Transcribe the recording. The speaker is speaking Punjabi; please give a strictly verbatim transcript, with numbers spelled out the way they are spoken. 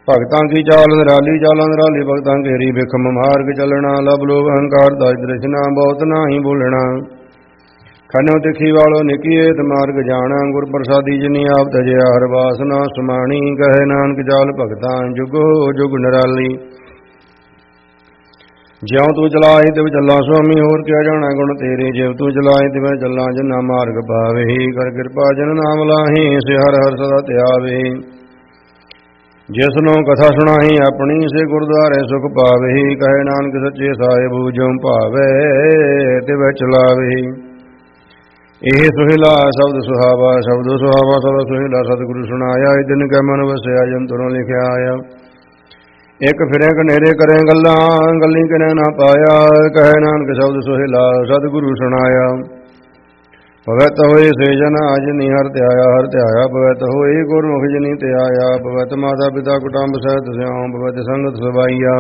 ਭਗਤਾਂ ਕੀ ਚਾਲ ਨਿਰਾਲੀ ਚਾਲਾਂ ਨਿਰਾਲੀ ਭਗਤਾਂ ਘੇਰੀ ਬਿਖਮ ਮਾਰਗ ਚੱਲਣਾ ਲਬ ਲੋਭ ਅਹੰਕਾਰ ਦਾਜ ਦ੍ਰਿਸ਼ਨਾ ਬਹੁਤ ਨਾਹੀ ਬੋਲਣਾ ਖਨੋ ਤਿਖੀ ਵਾਲੋ ਨਿਕੀਏਤ ਮਾਰਗ ਜਾਣਾ ਗੁਰ ਪ੍ਰਸਾਦੀ ਜਿਨੀ ਆਪ ਤਜਿਆ ਹਰ ਵਾਸਨਾ ਸੁਮਾਣੀ ਕਹੇ ਨਾਨਕ ਚਾਲ ਭਗਤਾਂ ਜੁਗੋ ਜੁਗ ਨਿਰਾਲੀ ਜਿਉ ਤੂੰ ਚਲਾਏ ਤਿਵ ਚੱਲਾਂ ਸੁਆਮੀ ਹੋਰ ਕਿਆ ਜਾਣਾ ਗੁਣ ਤੇਰੇ ਜਿਉ ਤੂੰ ਚਲਾਏ ਤਿਵੇਂ ਚੱਲਾਂ ਜਿਨਾ ਮਾਰਗ ਪਾਵੇ ਕਰ ਕਿਰਪਾ ਜਨ ਨਾਮ ਲਾਹੀ ਸੇ ਹਰ ਹਰ ਸਦਾ ਧਿਆਵੇ ਜਿਸ ਨੂੰ ਕਥਾ ਸੁਣਾਹੀ ਆਪਣੀ ਸੇ ਗੁਰਦੁਆਰੇ ਸੁਖ ਪਾਵੇ ਕਹੇ ਨਾਨਕ ਸੱਚੇ ਸਾਹਿਬ ਜੋ ਭਾਵੇ ਤਿਵੇਂ ਚਲਾਵੇ ਇਹ ਸੁਹਿਲਾ ਸ਼ਬਦ ਸੁਹਾਵਾ ਸ਼ਬਦ ਸੁਹਾਵਾ ਸਦਾ ਸੁਹਿਲਾ ਸਤਿਗੁਰੂ ਸੁਣਾਇਆ ਇਹ ਦਿਨ ਕੈ ਮਨ ਵਸਿਆ ਜੰਤਰੋਂ ਲਿਖਿਆ ਆਇਆ ਇੱਕ ਫਿਰੇ ਕਨੇਰੇ ਕਰੇ ਗੱਲਾਂ ਗੱਲੀ ਕਿਨੇ ਨਾ ਪਾਇਆ ਕਹੇ ਨਾਨਕ ਸ਼ਬਦ ਸੁਹਿਲਾ ਸਤਿਗੁਰੂ ਸੁਣਾਇਆ ਭਗਤ ਹੋਏ ਸੇ ਜਨ ਅਜ ਨੀ ਹਰ ਧਿਆਇਆ ਹਰ ਧਿਆਇਆ ਭਗਤ ਹੋਏ ਗੁਰਮੁਖ ਜਨੀ ਧਿਆਇਆ ਭਗਤ ਮਾਤਾ ਪਿਤਾ ਕੁਟੰਬ ਸਹਿਤ ਸਿਆਉ ਭਗਤ ਸੰਗਤ ਸਵਾਈਆ